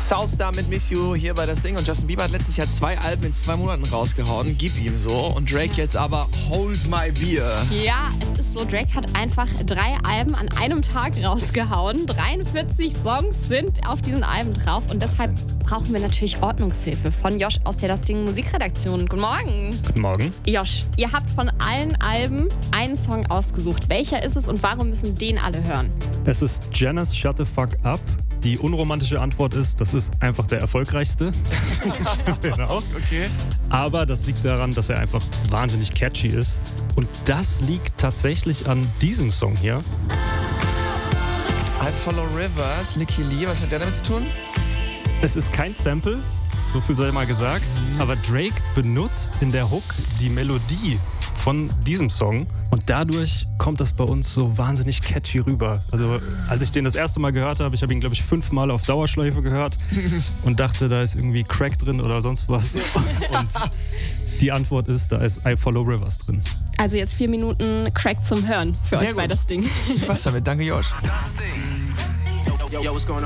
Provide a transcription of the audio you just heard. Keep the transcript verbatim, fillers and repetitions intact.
Soulstar mit Miss You hier bei das Ding. Und Justin Bieber hat letztes Jahr zwei Alben in zwei Monaten rausgehauen. Gib ihm so. Und Drake jetzt aber Hold My Beer. Ja, es ist so, Drake hat einfach drei Alben an einem Tag rausgehauen. dreiundvierzig Songs sind auf diesen Alben drauf. Und deshalb brauchen wir natürlich Ordnungshilfe von Josh aus der Das Ding Musikredaktion. Guten Morgen. Guten Morgen. Josh, ihr habt von allen Alben einen Song ausgesucht. Welcher ist es und warum müssen den alle hören? Es ist Janis Shut the Fuck Up. Die unromantische Antwort ist, das ist einfach der erfolgreichste. Genau. Okay. Aber das liegt daran, dass er einfach wahnsinnig catchy ist. Und das liegt tatsächlich an diesem Song hier. I Follow Rivers, Nicky Lee, was hat der damit zu tun? Es ist kein Sample, so viel sei mal gesagt. Aber Drake benutzt in der Hook die Melodie von diesem Song. Und dadurch kommt das bei uns so wahnsinnig catchy rüber. Also als ich den das erste Mal gehört habe, ich habe ihn glaube ich fünfmal auf Dauerschleife gehört und dachte, da ist irgendwie Crack drin oder sonst was. Und die Antwort ist, da ist I Follow Rivers drin. Also jetzt vier Minuten Crack zum Hören für Sehr euch bei gut. Das Ding. Spaß damit, danke Josh.